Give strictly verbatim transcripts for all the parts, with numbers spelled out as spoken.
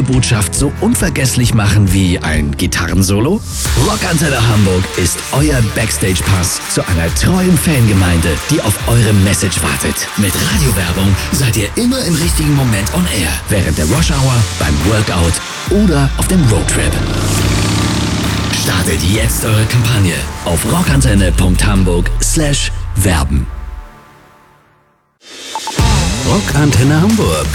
Werbebotschaft so unvergesslich machen wie ein Gitarrensolo? Rockantenne Hamburg ist euer Backstage-Pass zu einer treuen Fangemeinde, die auf eure Message wartet. Mit Radiowerbung seid ihr immer im richtigen Moment on air. Während der Rush-Hour, beim Workout oder auf dem Roadtrip. Startet jetzt eure Kampagne auf rockantenne.hamburg slash werben. Rockantenne Hamburg.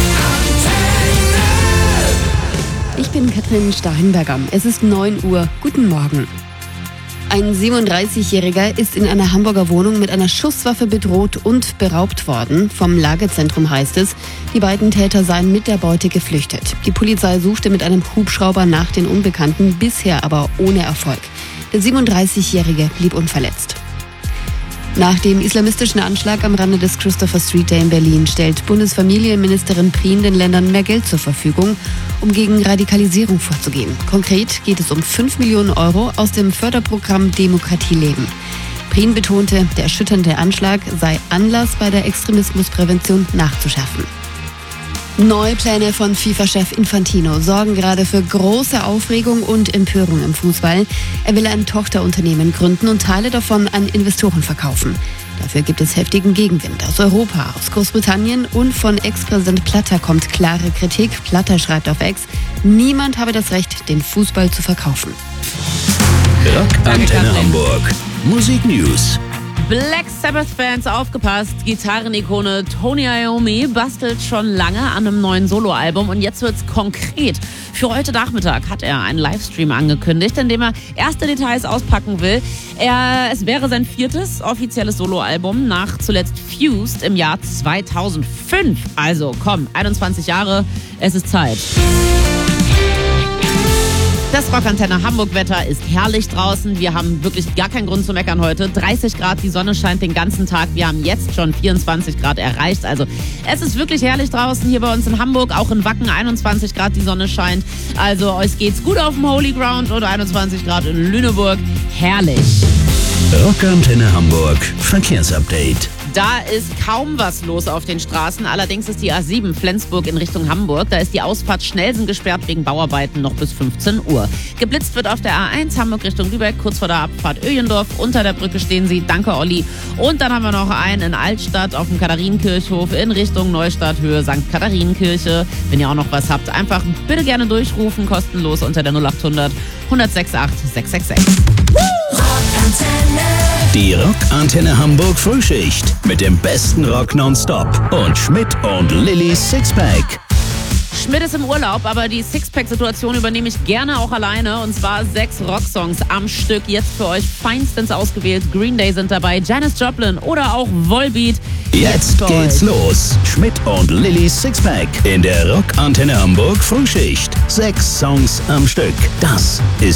Ich bin Katrin Steinberger. Es ist neun Uhr. Guten Morgen. Ein siebenunddreißigjähriger ist in einer Hamburger Wohnung mit einer Schusswaffe bedroht und beraubt worden. Vom Lagezentrum heißt es, die beiden Täter seien mit der Beute geflüchtet. Die Polizei suchte mit einem Hubschrauber nach den Unbekannten, bisher aber ohne Erfolg. Der siebenunddreißigjährige blieb unverletzt. Nach dem islamistischen Anschlag am Rande des Christopher Street Day in Berlin stellt Bundesfamilienministerin Prien den Ländern mehr Geld zur Verfügung, um gegen Radikalisierung vorzugehen. Konkret geht es um fünf Millionen Euro aus dem Förderprogramm Demokratie leben. Prien betonte, der erschütternde Anschlag sei Anlass, bei der Extremismusprävention nachzuschärfen. Neue Pläne von FIFA-Chef Infantino sorgen gerade für große Aufregung und Empörung im Fußball. Er will ein Tochterunternehmen gründen und Teile davon an Investoren verkaufen. Dafür gibt es heftigen Gegenwind aus Europa, aus Großbritannien und von Ex-Präsident Platter kommt klare Kritik. Platter schreibt auf X, niemand habe das Recht, den Fußball zu verkaufen. Rockantenne Hamburg. Musik News. Black Sabbath-Fans aufgepasst, Gitarrenikone Tony Iommi bastelt schon lange an einem neuen Soloalbum und jetzt wird's konkret. Für heute Nachmittag hat er einen Livestream angekündigt, in dem er erste Details auspacken will. Er, es wäre sein viertes offizielles Soloalbum nach zuletzt Fused im Jahr zweitausendfünf. Also komm, einundzwanzig Jahre, es ist Zeit. Das Rockantenne Hamburg-Wetter ist herrlich draußen. Wir haben wirklich gar keinen Grund zu meckern heute. dreißig Grad, die Sonne scheint den ganzen Tag. Wir haben jetzt schon vierundzwanzig Grad erreicht. Also es ist wirklich herrlich draußen hier bei uns in Hamburg. Auch in Wacken einundzwanzig Grad, die Sonne scheint. Also euch geht's gut auf dem Holy Ground und einundzwanzig Grad in Lüneburg. Herrlich. Rockantenne Hamburg. Verkehrsupdate. Da ist kaum was los auf den Straßen. Allerdings ist die A sieben Flensburg in Richtung Hamburg. Da ist die Ausfahrt Schnellsen gesperrt wegen Bauarbeiten noch bis fünfzehn Uhr. Geblitzt wird auf der A eins Hamburg Richtung Lübeck, kurz vor der Abfahrt Öjendorf. Unter der Brücke stehen sie. Danke, Olli. Und dann haben wir noch einen in Altstadt auf dem Katharinenkirchhof in Richtung Neustadt, Höhe Sankt Katharinenkirche. Wenn ihr auch noch was habt, einfach bitte gerne durchrufen, kostenlos unter der null acht hundert, hundertsechsundachtzig, sechshundertsechsundsechzig. Die Rockantenne Hamburg Frühschicht mit dem besten Rock nonstop und Schmidt und Lillys Sixpack. Schmidt ist im Urlaub, aber die Sixpack-Situation übernehme ich gerne auch alleine. Und zwar sechs Rocksongs am Stück. Jetzt für euch feinstens ausgewählt. Green Day sind dabei, Janis Joplin oder auch Volbeat. Jetzt geht's los. Schmidt und Lillys Sixpack in der Rockantenne Hamburg Frühschicht. Sechs Songs am Stück. Das ist